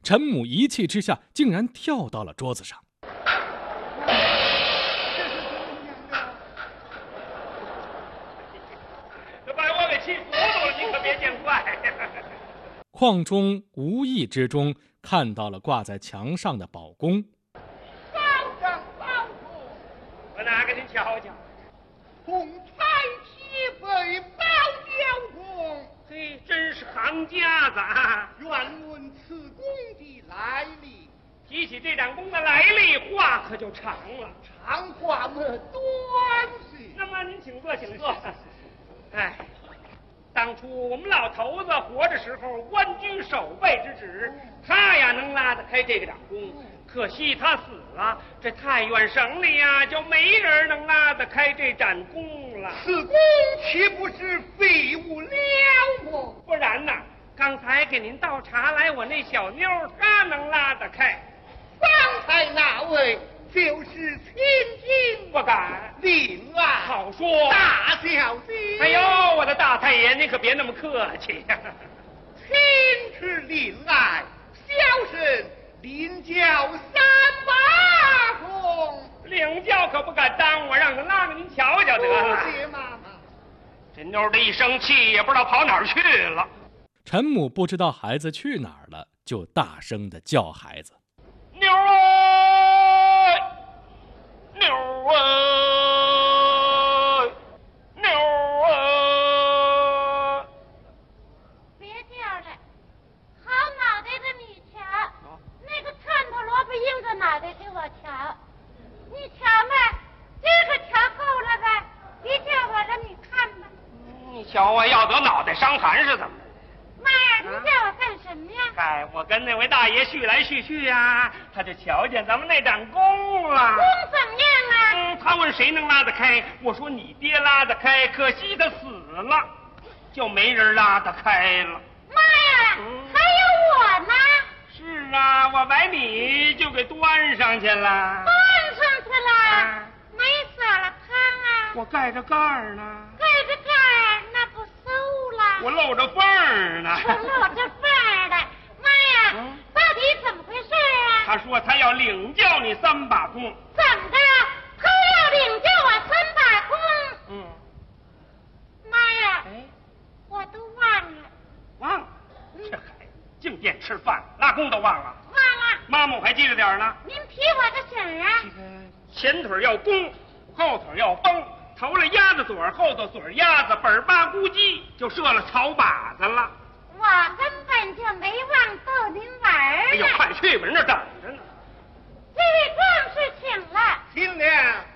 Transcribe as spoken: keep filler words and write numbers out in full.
陈母一气之下，竟然跳到了桌子上。 这把我给气糊涂了，你可别见怪。 邝忠无意之中看到了挂在墙上的宝弓。 保长保主， 我拿给您瞧瞧。 同彩旗被保交公， 嘿，真是行家子啊！ 愿问此弓的来历。 提起这盏弓的来历，话可就长了。 长话么短些。 那么您请坐，请坐。哎，当初我们老头子活着时候，官居守备之职，他呀能拉得开这个掌弓。可惜他死了，这太原省里呀就没人能拉得开这盏弓了。 此弓岂不是废物了么？ 不然呐，刚才给您倒茶来，我那小妞她能拉得开。 方才那位就是亲亲不敢。 令爱， 好说。 大小姐。 哎呦，我的大太爷，您可别那么客气呀、啊。 亲是令爱，小生领教三把弓。 领教可不敢当，我让他拉给您瞧瞧得了。 谢妈妈。 这妞的一生气，也不知道跑哪儿去了。 陈母不知道孩子去哪儿了，就大声地叫孩子：“ 妞儿，妞儿，妞儿！” 别叫了，好脑袋的你瞧，那个串头萝卜硬着脑袋给我瞧，你瞧嘛，这个瞧够了吧？别叫我了，你看吧。 你瞧我要得脑袋伤寒是怎么的？ 妈呀，你叫我干什么呀？ 嗨，我跟那位大爷叙来叙去呀，他就瞧见咱们那盏弓了。 弓怎么样啊？ 嗯，他问谁能拉得开，我说你爹拉得开，可惜他死了，就没人拉得开了。 妈呀， 嗯、 还有我呢。 是啊，我把你就给端上去了。 端上去了？ 啊、 没撒了汤啊？ 我盖着盖儿呢。 盖着盖儿，那不馊了？ 我露着缝儿呢。 我露着缝儿的。妈呀，嗯、到底怎么回事啊？ 他说他要领教你三把弓。 怎么的？他要领教我三把弓？ 嗯。 妈呀！ 哎， 我都忘了。 忘了？这孩子净惦吃饭，拉弓都忘了。 忘了。 妈妈我还记着点呢。 您提我个醒啊！ 这个前腿要弓，后腿要绷，头了鸭子嘴，后头嘴鸭子，本儿八咕叽就射了草靶子了。 我根本就没忘逗您玩儿。 哎呦，快去吧，人这等着呢。 这位壮士请了。 新娘。